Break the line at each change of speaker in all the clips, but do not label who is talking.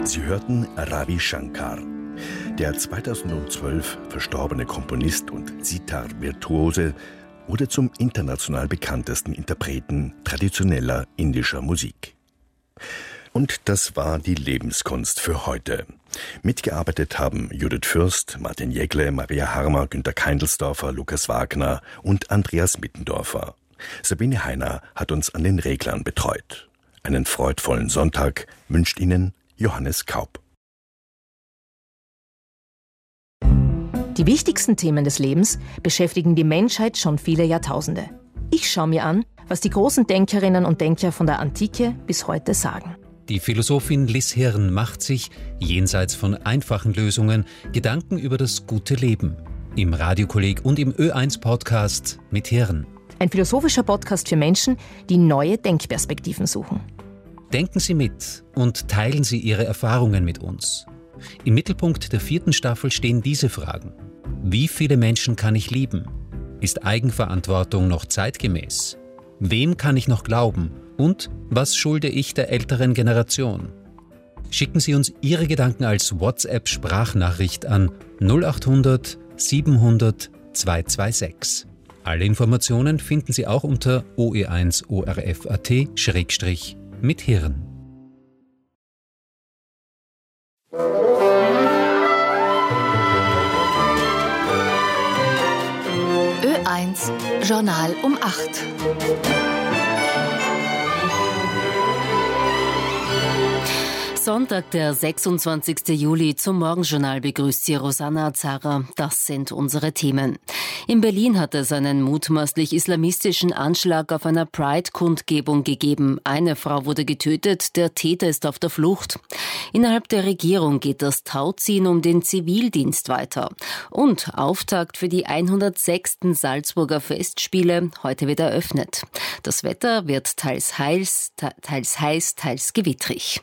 Sie hörten Ravi Shankar. Der 2012 verstorbene Komponist und Sitar-Virtuose wurde zum international bekanntesten Interpreten traditioneller indischer Musik. Und das war die Lebenskunst für heute. Mitgearbeitet haben Judith Fürst, Martin Jägle, Maria Harmer, Günter Keindelsdorfer, Lukas Wagner und Andreas Mittendorfer. Sabine Heiner hat uns an den Reglern betreut. Einen freudvollen Sonntag wünscht Ihnen Johannes Kaup.
Die wichtigsten Themen des Lebens beschäftigen die Menschheit schon viele Jahrtausende. Ich schaue mir an, was die großen Denkerinnen und Denker von der Antike bis heute sagen.
Die Philosophin Liz Hirn macht sich, jenseits von einfachen Lösungen, Gedanken über das gute Leben. Im Radiokolleg und im Ö1-Podcast mit Hirn.
Ein philosophischer Podcast für Menschen, die neue Denkperspektiven suchen.
Denken Sie mit und teilen Sie Ihre Erfahrungen mit uns. Im Mittelpunkt der 4. Staffel stehen diese Fragen. Wie viele Menschen kann ich lieben? Ist Eigenverantwortung noch zeitgemäß? Wem kann ich noch glauben? Und was schulde ich der älteren Generation? Schicken Sie uns Ihre Gedanken als WhatsApp-Sprachnachricht an 0800 700 226. Alle Informationen finden Sie auch unter oe1orf.at/mithirn.
Ö1 Journal um 8. Sonntag, der 26. Juli. Zum Morgenjournal begrüßt Sie Rosanna Zara. Das sind unsere Themen. In Berlin hat es einen mutmaßlich islamistischen Anschlag auf einer Pride-Kundgebung gegeben. Eine Frau wurde getötet, der Täter ist auf der Flucht. Innerhalb der Regierung geht das Tauziehen um den Zivildienst weiter. Und Auftakt für die 106. Salzburger Festspiele. Heute wird eröffnet. Das Wetter wird teils heiß, teils gewittrig.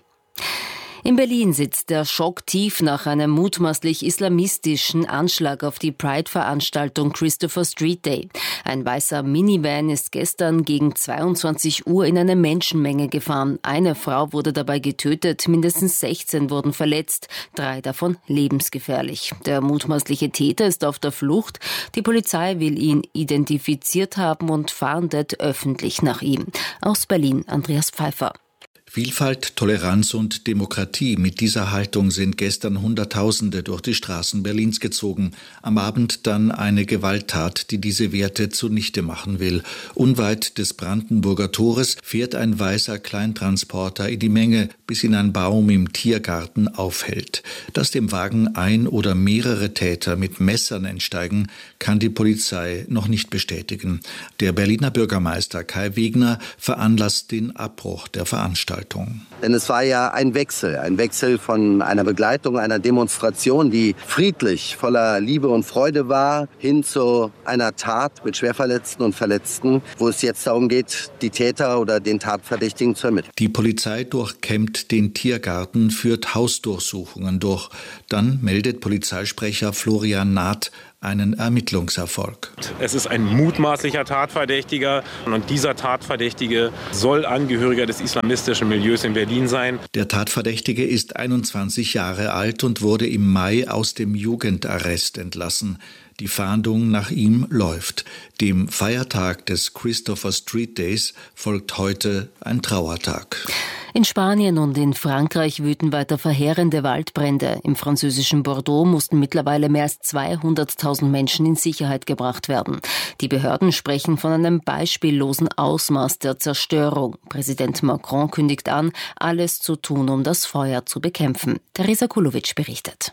In Berlin sitzt der Schock tief nach einem mutmaßlich islamistischen Anschlag auf die Pride-Veranstaltung Christopher Street Day. Ein weißer Minivan ist gestern gegen 22 Uhr in eine Menschenmenge gefahren. Eine Frau wurde dabei getötet, mindestens 16 wurden verletzt, 3 davon lebensgefährlich. Der mutmaßliche Täter ist auf der Flucht. Die Polizei will ihn identifiziert haben und fahndet öffentlich nach ihm. Aus Berlin, Andreas Pfeiffer.
Vielfalt, Toleranz und Demokratie. Mit dieser Haltung sind gestern Hunderttausende durch die Straßen Berlins gezogen. Am Abend dann eine Gewalttat, die diese Werte zunichte machen will. Unweit des Brandenburger Tores fährt ein weißer Kleintransporter in die Menge, bis ihn ein Baum im Tiergarten aufhält. Dass dem Wagen ein oder mehrere Täter mit Messern entsteigen, kann die Polizei noch nicht bestätigen. Der Berliner Bürgermeister Kai Wegner veranlasst den Abbruch der Veranstaltung.
Denn es war ja ein Wechsel von einer Begleitung, einer Demonstration, die friedlich, voller Liebe und Freude war, hin zu einer Tat mit Schwerverletzten und Verletzten, wo es jetzt darum geht, die Täter oder den Tatverdächtigen zu ermitteln.
Die Polizei durchkämmt den Tiergarten, führt Hausdurchsuchungen durch. Dann meldet Polizeisprecher Florian Naht einen Ermittlungserfolg.
Es ist ein mutmaßlicher Tatverdächtiger und dieser Tatverdächtige soll Angehöriger des islamistischen Milieus in Berlin sein.
Der Tatverdächtige ist 21 Jahre alt und wurde im Mai aus dem Jugendarrest entlassen. Die Fahndung nach ihm läuft. Dem Feiertag des Christopher Street Days folgt heute ein Trauertag.
In Spanien und in Frankreich wüten weiter verheerende Waldbrände. Im französischen Bordeaux mussten mittlerweile mehr als 200.000 Menschen in Sicherheit gebracht werden. Die Behörden sprechen von einem beispiellosen Ausmaß der Zerstörung. Präsident Macron kündigt an, alles zu tun, um das Feuer zu bekämpfen. Teresa Kulovic berichtet.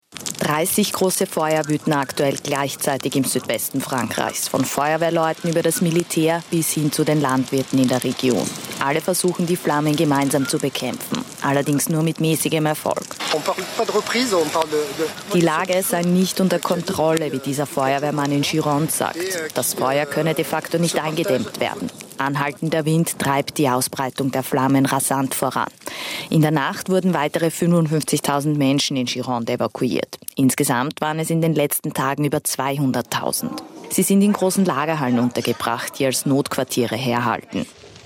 30 große Feuer wüten aktuell gleichzeitig im Südwesten Frankreichs, von Feuerwehrleuten über das Militär bis hin zu den Landwirten in der Region. Alle versuchen, die Flammen gemeinsam zu bekämpfen, allerdings nur mit mäßigem Erfolg. Die Lage sei nicht unter Kontrolle, wie dieser Feuerwehrmann in Gironde sagt. Das Feuer könne de facto nicht eingedämmt werden. Anhaltender Wind treibt die Ausbreitung der Flammen rasant voran. In der Nacht wurden weitere 55.000 Menschen in Gironde evakuiert. Insgesamt waren es in den letzten Tagen über 200.000. Sie sind in großen Lagerhallen untergebracht, die als Notquartiere herhalten.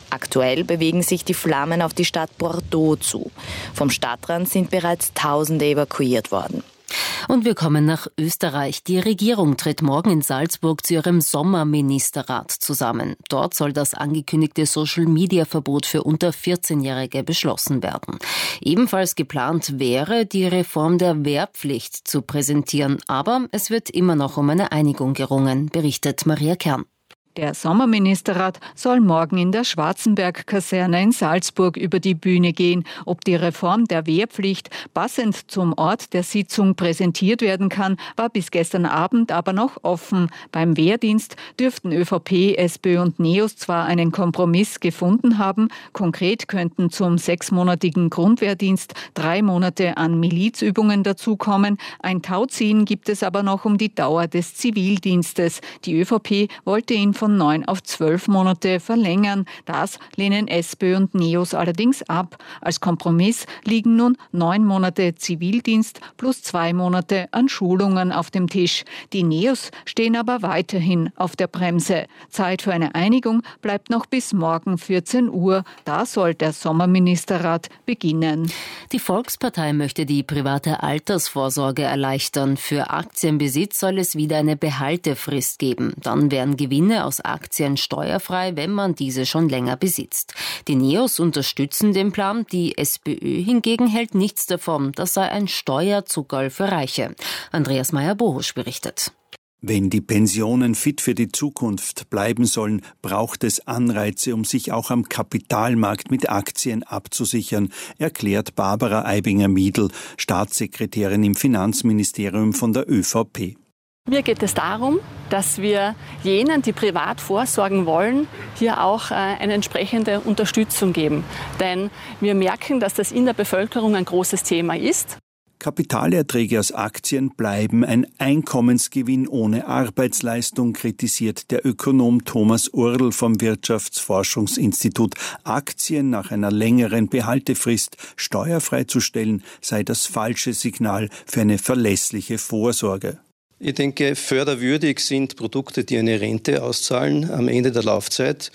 Aktuell bewegen sich die Flammen auf die Stadt Bordeaux zu. Vom Stadtrand sind bereits Tausende evakuiert worden.
Und wir kommen nach Österreich. Die Regierung tritt morgen in Salzburg zu ihrem Sommerministerrat zusammen. Dort soll das angekündigte Social-Media-Verbot für unter 14-Jährige beschlossen werden. Ebenfalls geplant wäre, die Reform der Wehrpflicht zu präsentieren. Aber es wird immer noch um eine Einigung gerungen, berichtet Maria Kern.
Der Sommerministerrat soll morgen in der Schwarzenberg-Kaserne in Salzburg über die Bühne gehen. Ob die Reform der Wehrpflicht passend zum Ort der Sitzung präsentiert werden kann, war bis gestern Abend aber noch offen. Beim Wehrdienst dürften ÖVP, SPÖ und NEOS zwar einen Kompromiss gefunden haben. Konkret könnten zum 6-monatigen Grundwehrdienst 3 Monate an Milizübungen dazukommen. Ein Tauziehen gibt es aber noch um die Dauer des Zivildienstes. Die ÖVP wollte ihn von 9 auf 12 Monate verlängern. Das lehnen SPÖ und NEOS allerdings ab. Als Kompromiss liegen nun 9 Monate Zivildienst plus 2 Monate an Schulungen auf dem Tisch. Die NEOS stehen aber weiterhin auf der Bremse. Zeit für eine Einigung bleibt noch bis morgen 14 Uhr. Da soll der Sommerministerrat beginnen.
Die Volkspartei möchte die private Altersvorsorge erleichtern. Für Aktienbesitz soll es wieder eine Behaltefrist geben. Dann wären Gewinne aus Aktien steuerfrei, wenn man diese schon länger besitzt. Die NEOS unterstützen den Plan, die SPÖ hingegen hält nichts davon. Das sei ein Steuerzuckerl für Reiche. Andreas Meyer-Bohusch berichtet.
Wenn die Pensionen fit für die Zukunft bleiben sollen, braucht es Anreize, um sich auch am Kapitalmarkt mit Aktien abzusichern, erklärt Barbara Aibinger-Miedl, Staatssekretärin im Finanzministerium von der ÖVP.
Mir geht es darum, dass wir jenen, die privat vorsorgen wollen, hier auch eine entsprechende Unterstützung geben. Denn wir merken, dass das in der Bevölkerung ein großes Thema ist.
Kapitalerträge aus Aktien bleiben ein Einkommensgewinn ohne Arbeitsleistung, kritisiert der Ökonom Thomas Url vom Wirtschaftsforschungsinstitut. Aktien nach einer längeren Behaltefrist steuerfrei zu stellen, sei das falsche Signal für eine verlässliche Vorsorge.
Ich denke, förderwürdig sind Produkte, die eine Rente auszahlen am Ende der Laufzeit.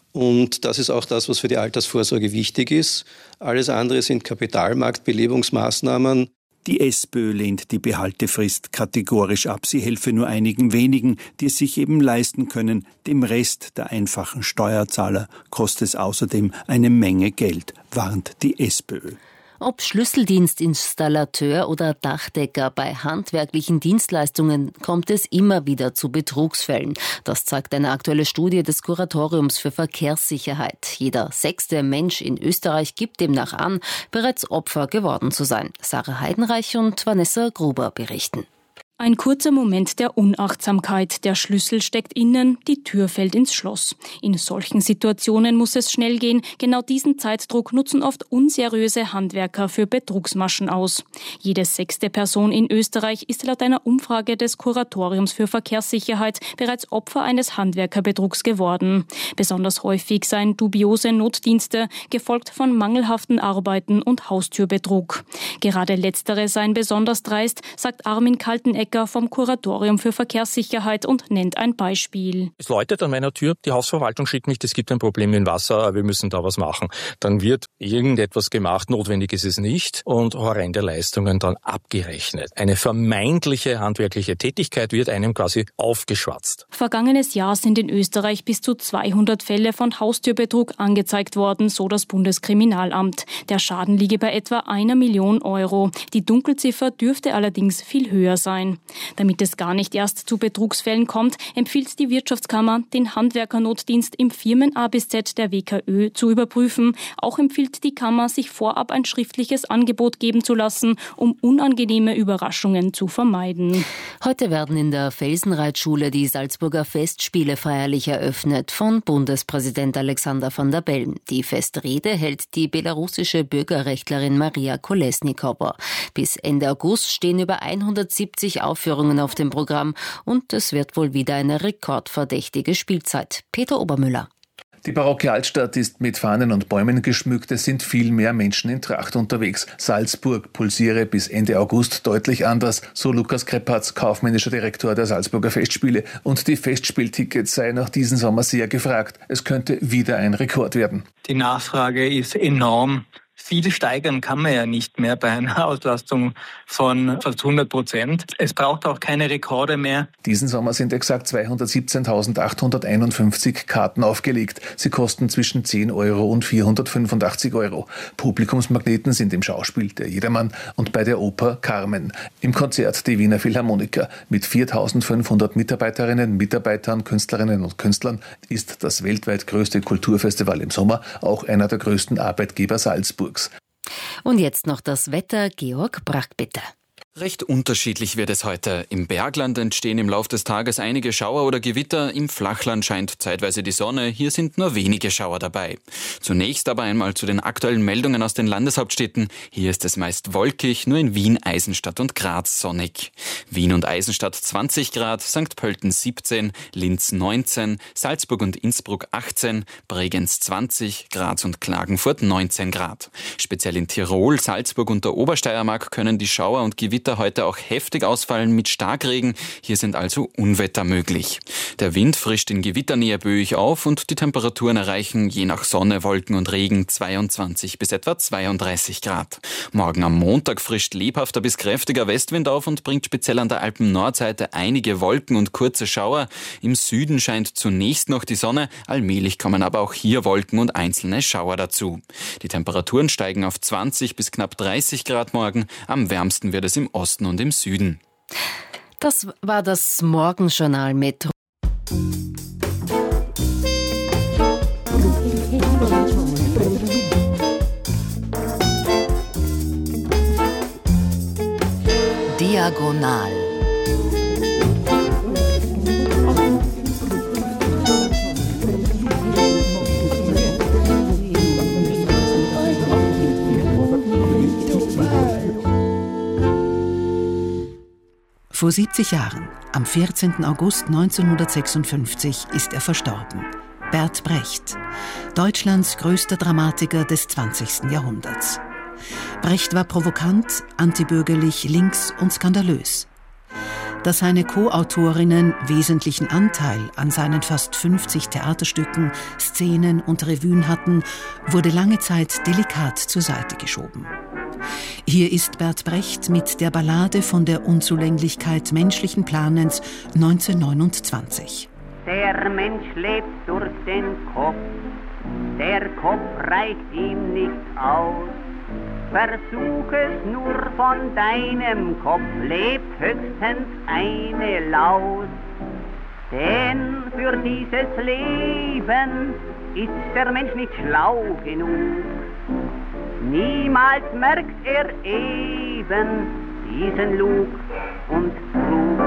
Und das ist auch das, was für die Altersvorsorge wichtig ist. Alles andere sind Kapitalmarktbelebungsmaßnahmen.
Die SPÖ lehnt die Behaltefrist kategorisch ab. Sie helfe nur einigen wenigen, die es sich eben leisten können. Dem Rest der einfachen Steuerzahler kostet es außerdem eine Menge Geld, warnt die SPÖ.
Ob Schlüsseldienstinstallateur oder Dachdecker, bei handwerklichen Dienstleistungen kommt es immer wieder zu Betrugsfällen. Das zeigt eine aktuelle Studie des Kuratoriums für Verkehrssicherheit. Jeder 6. Mensch in Österreich gibt demnach an, bereits Opfer geworden zu sein. Sarah Heidenreich und Vanessa Gruber berichten.
Ein kurzer Moment der Unachtsamkeit. Der Schlüssel steckt innen, die Tür fällt ins Schloss. In solchen Situationen muss es schnell gehen. Genau diesen Zeitdruck nutzen oft unseriöse Handwerker für Betrugsmaschen aus. Jede 6. Person in Österreich ist laut einer Umfrage des Kuratoriums für Verkehrssicherheit bereits Opfer eines Handwerkerbetrugs geworden. Besonders häufig seien dubiose Notdienste, gefolgt von mangelhaften Arbeiten und Haustürbetrug. Gerade letztere seien besonders dreist, sagt Armin Kaltenegger vom Kuratorium für Verkehrssicherheit und nennt ein Beispiel.
Es läutet an meiner Tür, die Hausverwaltung schickt mich, es gibt ein Problem mit dem Wasser, wir müssen da was machen. Dann wird irgendetwas gemacht, notwendig ist es nicht und horrende Leistungen dann abgerechnet. Eine vermeintliche handwerkliche Tätigkeit wird einem quasi aufgeschwatzt.
Vergangenes Jahr sind in Österreich bis zu 200 Fälle von Haustürbetrug angezeigt worden, so das Bundeskriminalamt. Der Schaden liege bei etwa 1 Million Euro. Die Dunkelziffer dürfte allerdings viel höher sein. Damit es gar nicht erst zu Betrugsfällen kommt, empfiehlt die Wirtschaftskammer, den Handwerkernotdienst im Firmen A bis Z der WKÖ zu überprüfen. Auch empfiehlt die Kammer, sich vorab ein schriftliches Angebot geben zu lassen, um unangenehme Überraschungen zu vermeiden.
Heute werden in der Felsenreitschule die Salzburger Festspiele feierlich eröffnet von Bundespräsident Alexander Van der Bellen. Die Festrede hält die belarussische Bürgerrechtlerin Maria Kolesnikowa. Bis Ende August stehen über 170 Aufführungen auf dem Programm und es wird wohl wieder eine rekordverdächtige Spielzeit. Peter Obermüller.
Die barocke Altstadt ist mit Fahnen und Bäumen geschmückt. Es sind viel mehr Menschen in Tracht unterwegs. Salzburg pulsiere bis Ende August deutlich anders, so Lukas Krepatz, kaufmännischer Direktor der Salzburger Festspiele. Und die Festspieltickets seien auch diesen Sommer sehr gefragt. Es könnte wieder ein Rekord werden.
Die Nachfrage ist enorm. Viel steigern kann man ja nicht mehr bei einer Auslastung von fast 100%. Es braucht auch keine Rekorde mehr.
Diesen Sommer sind exakt 217.851 Karten aufgelegt. Sie kosten zwischen 10 Euro und 485 Euro. Publikumsmagneten sind im Schauspiel der Jedermann und bei der Oper Carmen. Im Konzert die Wiener Philharmoniker. Mit 4.500 Mitarbeiterinnen, Mitarbeitern, Künstlerinnen und Künstlern ist das weltweit größte Kulturfestival im Sommer auch einer der größten Arbeitgeber Salzburgs.
Und jetzt noch das Wetter. Georg Brack, bitte.
Recht unterschiedlich wird es heute. Im Bergland entstehen im Lauf des Tages einige Schauer oder Gewitter. Im Flachland scheint zeitweise die Sonne. Hier sind nur wenige Schauer dabei. Zunächst aber einmal zu den aktuellen Meldungen aus den Landeshauptstädten. Hier ist es meist wolkig, nur in Wien, Eisenstadt und Graz sonnig. Wien und Eisenstadt 20 Grad, St. Pölten 17, Linz 19, Salzburg und Innsbruck 18, Bregenz 20, Graz und Klagenfurt 19 Grad. Speziell in Tirol, Salzburg und der Obersteiermark können die Schauer und Gewitter heute auch heftig ausfallen mit Starkregen. Hier sind also Unwetter möglich. Der Wind frischt in Gewitternähe böig auf und die Temperaturen erreichen je nach Sonne, Wolken und Regen 22 bis etwa 32 Grad. Morgen am Montag frischt lebhafter bis kräftiger Westwind auf und bringt speziell an der Alpen-Nordseite einige Wolken und kurze Schauer. Im Süden scheint zunächst noch die Sonne, allmählich kommen aber auch hier Wolken und einzelne Schauer dazu. Die Temperaturen steigen auf 20 bis knapp 30 Grad morgen. Am wärmsten wird es im Osten und im Süden.
Das war das Morgenjournal mit
Diagonal. Vor 70 Jahren, am 14. August 1956, ist er verstorben. Bert Brecht, Deutschlands größter Dramatiker des 20. Jahrhunderts. Brecht war provokant, antibürgerlich, links und skandalös. Dass seine Co-Autorinnen wesentlichen Anteil an seinen fast 50 Theaterstücken, Szenen und Revuen hatten, wurde lange Zeit delikat zur Seite geschoben. Hier ist Bert Brecht mit der Ballade von der Unzulänglichkeit menschlichen Planens 1929.
Der Mensch lebt durch den Kopf, der Kopf reicht ihm nicht aus. Versuch es nur von deinem Kopf, lebt höchstens eine Laus. Denn für dieses Leben ist der Mensch nicht schlau genug. Niemals merkt er eben diesen Lug und Trug.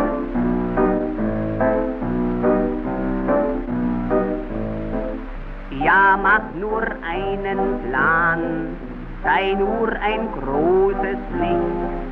Ja, mach nur einen Plan, sei nur ein großes Licht.